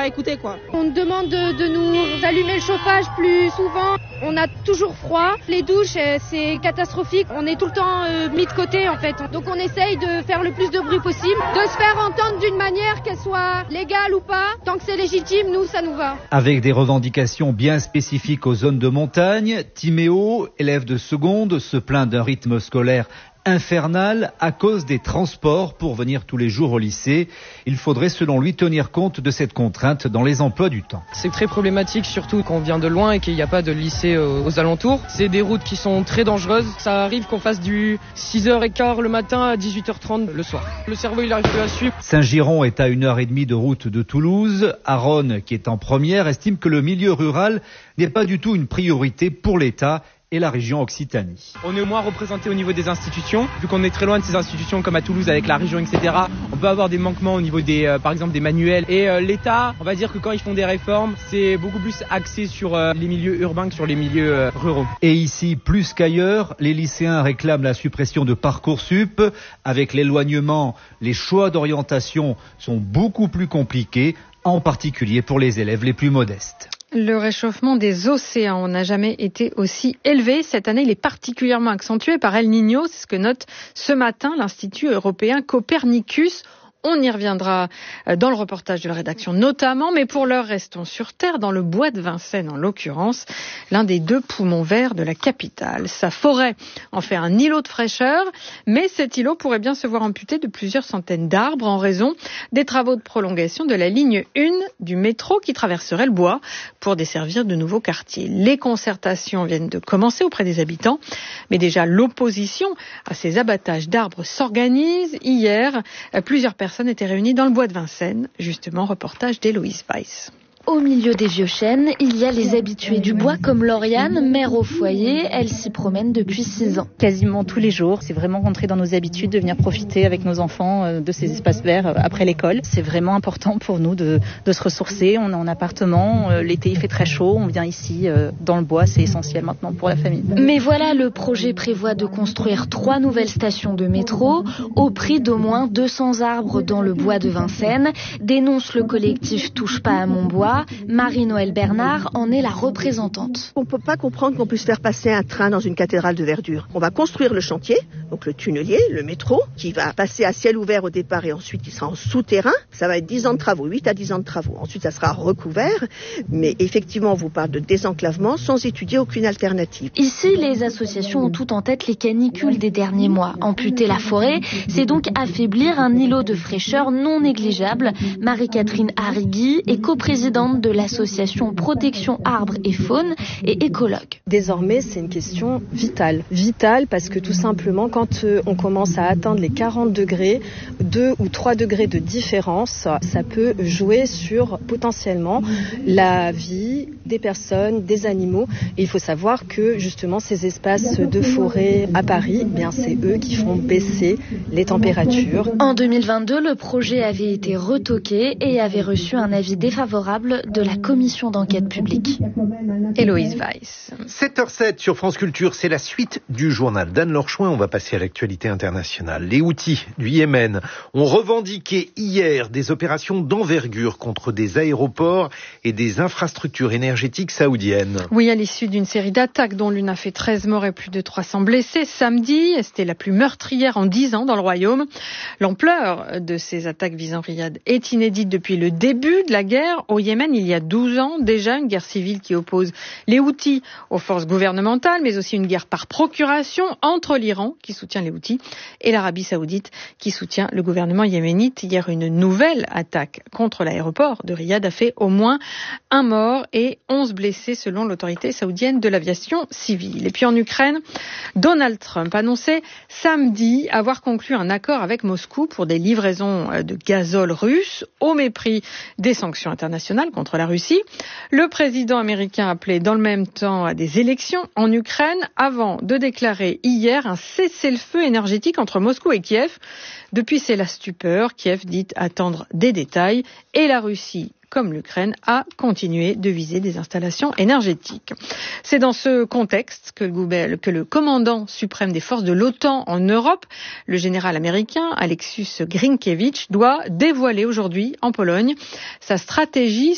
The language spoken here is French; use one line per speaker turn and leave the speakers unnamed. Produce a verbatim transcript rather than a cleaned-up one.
écouter, quoi.
On nous demande de, de nous allumer le chauffage plus souvent. On a toujours froid. Les douches, c'est catastrophique. On est tout le temps euh, mis de côté, en fait. Donc on essaye de faire le plus de bruit possible, de se faire entendre d'une manière qu'elle soit légale ou pas. Tant que c'est légitime, nous, ça nous va.
Avec des revendications bien spécifiques aux zones de montagne, Timéo, élève de seconde, se plaint d'un rythme scolaire infernal à cause des transports pour venir tous les jours au lycée. Il faudrait selon lui tenir compte de cette contrainte dans les emplois du temps.
C'est très problématique, surtout quand on vient de loin et qu'il n'y a pas de lycée aux alentours. C'est des routes qui sont très dangereuses. Ça arrive qu'on fasse du six heures quinze le matin à dix-huit heures trente le soir. Le cerveau, il arrive plus à suivre.
Saint-Giron est à une heure et demie de route de Toulouse. Aronne, qui est en première, estime que le milieu rural n'est pas du tout une priorité pour l'État et la région Occitanie.
On est au moins représenté au niveau des institutions. Vu qu'on est très loin de ces institutions comme à Toulouse avec la région, et cetera, on peut avoir des manquements au niveau des, euh, par exemple, des manuels. Et euh, l'État, on va dire que quand ils font des réformes, c'est beaucoup plus axé sur euh, les milieux urbains que sur les milieux euh, ruraux.
Et ici, plus qu'ailleurs, les lycéens réclament la suppression de Parcoursup. Avec l'éloignement, les choix d'orientation sont beaucoup plus compliqués, en particulier pour les élèves les plus modestes.
Le réchauffement des océans n'a jamais été aussi élevé. Cette année, il est particulièrement accentué par El Niño. C'est ce que note ce matin l'Institut européen Copernicus. On y reviendra dans le reportage de la rédaction notamment, mais pour l'heure, restons sur Terre, dans le bois de Vincennes en l'occurrence, l'un des deux poumons verts de la capitale. Sa forêt en fait un îlot de fraîcheur, mais cet îlot pourrait bien se voir amputé de plusieurs centaines d'arbres en raison des travaux de prolongation de la ligne un du métro qui traverserait le bois pour desservir de nouveaux quartiers. Les concertations viennent de commencer auprès des habitants, mais déjà l'opposition à ces abattages d'arbres s'organise. Hier, plusieurs personnes étaient réunies dans le bois de Vincennes. Justement, reportage d'Héloïse Weiss.
Au milieu des vieux chênes, il y a les habitués du bois comme Lauriane, mère au foyer. Elle s'y promène depuis six ans.
Quasiment tous les jours. C'est vraiment rentré dans nos habitudes de venir profiter avec nos enfants de ces espaces verts après l'école. C'est vraiment important pour nous de, de se ressourcer. On est en appartement. L'été, il fait très chaud. On vient ici dans le bois. C'est essentiel maintenant pour la famille.
Mais voilà, le projet prévoit de construire trois nouvelles stations de métro au prix d'au moins deux cents arbres dans le bois de Vincennes. Dénonce le collectif Touche pas à mon bois. Marie-Noëlle Bernard en est la représentante.
On ne peut pas comprendre qu'on puisse faire passer un train dans une cathédrale de verdure. On va construire le chantier, donc le tunnelier, le métro, qui va passer à ciel ouvert au départ et ensuite il sera en souterrain. Ça va être dix ans de travaux, huit à dix ans de travaux. Ensuite, ça sera recouvert. Mais effectivement, on vous parle de désenclavement sans étudier aucune alternative.
Ici, les associations ont tout en tête les canicules des derniers mois. Amputer la forêt, c'est donc affaiblir un îlot de fraîcheur non négligeable. Marie-Catherine Arrigui est coprésidente de l'association Protection Arbres et Faune et écologue.
Désormais, c'est une question vitale. Vitale parce que tout simplement, quand on commence à atteindre les quarante degrés, deux ou trois degrés de différence, ça peut jouer sur potentiellement la vie des personnes, des animaux. Et il faut savoir que justement, ces espaces de forêt à Paris, eh bien, c'est eux qui font baisser les températures.
En deux mille vingt-deux, le projet avait été retoqué et avait reçu un avis défavorable de la commission d'enquête publique.
Héloïse Weiss.
sept heures sept sur France Culture, c'est la suite du journal d'Anne-Laure Chouin. On va passer à l'actualité internationale. Les Houthis du Yémen ont revendiqué hier des opérations d'envergure contre des aéroports et des infrastructures énergétiques saoudiennes.
Oui, à l'issue d'une série d'attaques dont l'une a fait treize morts et plus de trois cents blessés samedi, c'était la plus meurtrière en dix ans dans le royaume. L'ampleur de ces attaques visant Riyad est inédite depuis le début de la guerre au Yémen. Il y a douze ans, déjà une guerre civile qui oppose les Houthis aux forces gouvernementales, mais aussi une guerre par procuration entre l'Iran, qui soutient les Houthis, et l'Arabie Saoudite, qui soutient le gouvernement yéménite. Hier, une nouvelle attaque contre l'aéroport de Riyad a fait au moins un mort et onze blessés, selon l'autorité saoudienne de l'aviation civile. Et puis en Ukraine, Donald Trump annonçait samedi avoir conclu un accord avec Moscou pour des livraisons de gazole russe, au mépris des sanctions internationales contre la Russie. Le président américain appelait dans le même temps à des élections en Ukraine avant de déclarer hier un cessez-le-feu énergétique entre Moscou et Kiev. Depuis, c'est la stupeur. Kiev dit attendre des détails et la Russie, comme l'Ukraine, a continué de viser des installations énergétiques. C'est dans ce contexte que le, que le commandant suprême des forces de l'OTAN en Europe, le général américain Aleksius Grynkevich, doit dévoiler aujourd'hui en Pologne sa stratégie